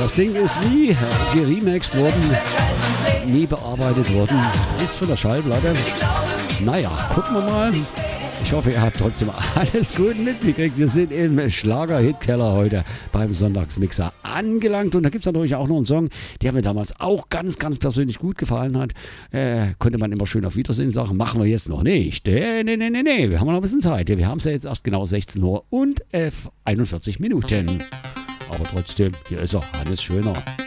Das Ding ist nie geremixed worden, nie bearbeitet worden. Ist von der Schallplatte. Naja, gucken wir mal. Ich hoffe, ihr habt trotzdem alles gut mitgekriegt. Wir sind im Schlager-Hitkeller heute beim Sonntagsmixer angelangt. Und da gibt es natürlich auch noch einen Song, der mir damals auch ganz, ganz persönlich gut gefallen hat. Konnte man immer schön auf Wiedersehen sagen. Machen wir jetzt noch nicht. Nee. Wir haben noch ein bisschen Zeit. Wir haben es ja jetzt erst genau 16 Uhr und 41 Minuten. Aber trotzdem, hier ist er, Hannes Schöner.